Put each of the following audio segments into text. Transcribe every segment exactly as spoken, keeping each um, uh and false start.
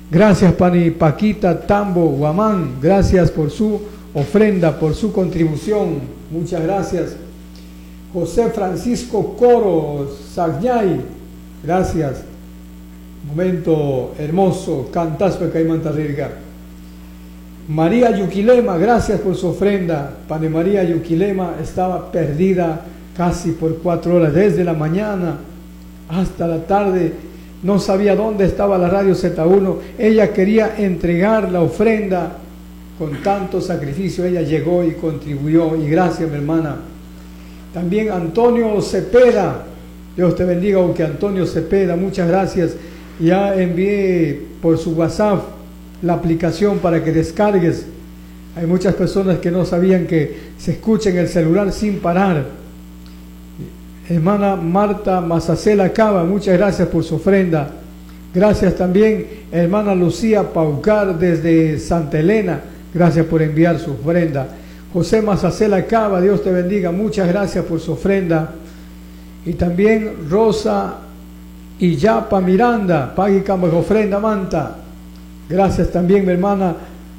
Gracias Pani Paquita Tambo Guamán, gracias por su ofrenda, por su contribución, muchas gracias. José Francisco Coro Sagñay, gracias. Momento hermoso, cantaspe Caimanta Rirga. María Yuquilema, gracias por su ofrenda. Pane María Yuquilema estaba perdida casi por cuatro horas, desde la mañana hasta la tarde, no sabía dónde estaba la radio Z uno, ella quería entregar la ofrenda con tanto sacrificio, ella llegó y contribuyó, y gracias mi hermana. También Antonio Cepeda, Dios te bendiga, aunque Antonio Cepeda, muchas gracias, ya envié por su WhatsApp la aplicación para que descargues, hay muchas personas que no sabían que se escucha en el celular sin parar. Hermana Marta Mazacela Cava, muchas gracias por su ofrenda. Gracias también, hermana Lucía Paucar desde Santa Elena, gracias por enviar su ofrenda. José Mazacela Cava, Dios te bendiga, muchas gracias por su ofrenda. Y también Rosa Iyapa Miranda, Pagui Cambas ofrenda Manta. Gracias también, mi hermana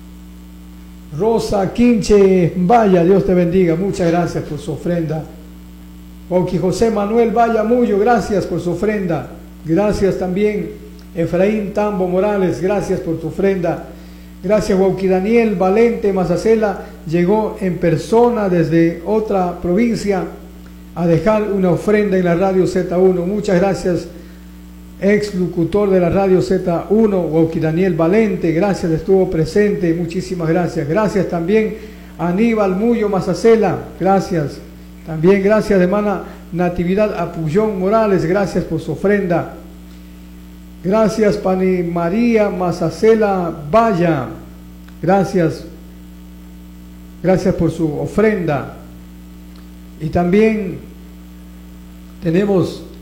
Rosa Quinche Vaya, Dios te bendiga, muchas gracias por su ofrenda. Wauki José Manuel Vaya Muyo, gracias por su ofrenda. Gracias también Efraín Tambo Morales, gracias por tu ofrenda. Gracias Wauki Daniel Valente Mazacela, llegó en persona desde otra provincia a dejar una ofrenda en la radio Z uno. Muchas gracias, ex locutor de la radio Z uno, Wauki Daniel Valente, gracias, estuvo presente, muchísimas gracias. Gracias también Aníbal Muyo Mazacela, gracias. También gracias, hermana Natividad Apullón Morales, gracias por su ofrenda. Gracias, Pani María Mazacela Vaya, gracias. Gracias por su ofrenda. Y también tenemos,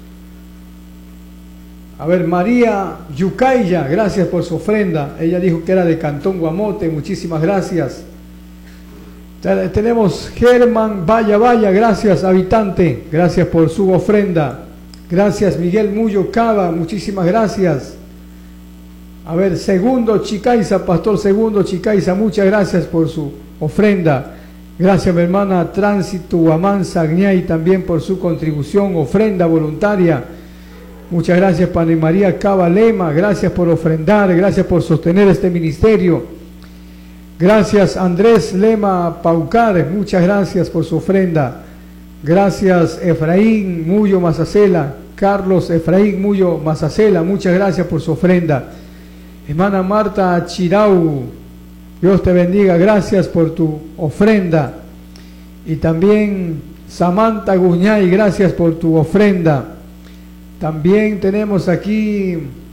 a ver, María Yucaya, gracias por su ofrenda. Ella dijo que era de Cantón Guamote, muchísimas gracias. Tenemos Germán Vaya Vaya, gracias habitante, gracias por su ofrenda. Gracias Miguel Muyo Cava, muchísimas gracias. A ver, Segundo Chicaiza, Pastor Segundo Chicaiza, muchas gracias por su ofrenda. Gracias mi hermana Tránsito Guamán Sagñay también por su contribución, ofrenda voluntaria. Muchas gracias Pani María Cava Lema, gracias por ofrendar, gracias por sostener este ministerio. Gracias Andrés Lema Paucar, muchas gracias por su ofrenda. Gracias Efraín Muyo Mazacela, Carlos Efraín Muyo Mazacela, muchas gracias por su ofrenda. Hermana Marta Chirau, Dios te bendiga, gracias por tu ofrenda. Y también Samantha Guñay, gracias por tu ofrenda. También tenemos aquí,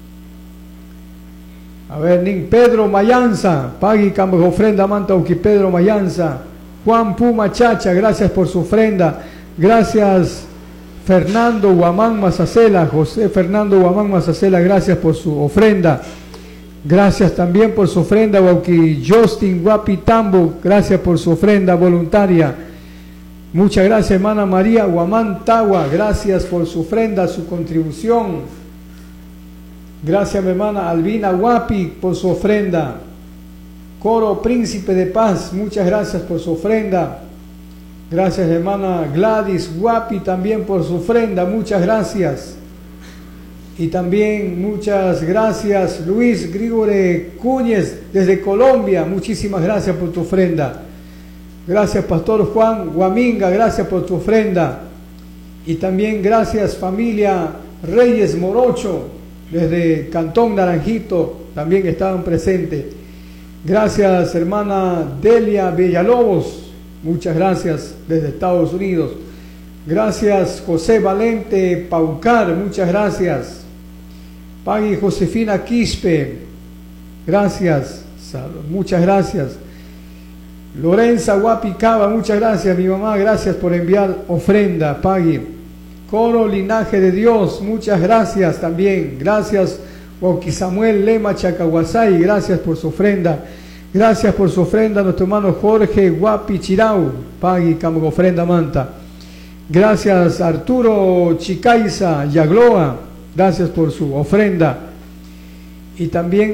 a ver, Nin Pedro Mayanza, Pagui Cambos ofrenda Manta Uki Pedro Mayanza. Juan Puma Chacha, gracias por su ofrenda. Gracias Fernando Guamán Mazacela, José Fernando Guamán Mazacela, gracias por su ofrenda. Gracias también por su ofrenda, Wauki Justin Guapi Tambo, gracias por su ofrenda voluntaria. Muchas gracias, hermana María Guamán Tagua, gracias por su ofrenda, su contribución. Gracias, mi hermana Albina Guapi, por su ofrenda. Coro Príncipe de Paz, muchas gracias por su ofrenda. Gracias, hermana Gladys Guapi, también por su ofrenda, muchas gracias. Y también muchas gracias, Luis Grigore Cúñez, desde Colombia, muchísimas gracias por tu ofrenda. Gracias, Pastor Juan Guaminga, gracias por tu ofrenda. Y también gracias, familia Reyes Morocho, desde Cantón Naranjito, también estaban presentes. Gracias, hermana Delia Villalobos, muchas gracias desde Estados Unidos. Gracias, José Valente Paucar, muchas gracias. Pagui Josefina Quispe, gracias, muchas gracias. Lorenza Guapi Cava, muchas gracias, mi mamá, gracias por enviar ofrenda, Pagui. Coro Linaje de Dios, muchas gracias también. Gracias, Wauki Samuel Lema Chacahuasay, gracias por su ofrenda. Gracias por su ofrenda a nuestro hermano Jorge Guapi Chirau, Pagui Camo ofrenda Manta. Gracias Arturo Chicaiza Yagloa, gracias por su ofrenda. Y también